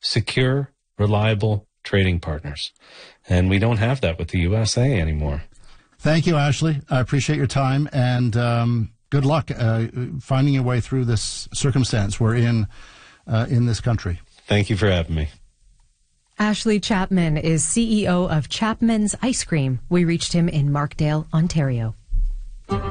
secure, reliable trading partners. And we don't have that with the USA anymore. Thank you, Ashley. I appreciate your time, and good luck finding your way through this circumstance we're in this country. Thank you for having me. Ashley Chapman is CEO of Chapman's Ice Cream. We reached him in Markdale, Ontario.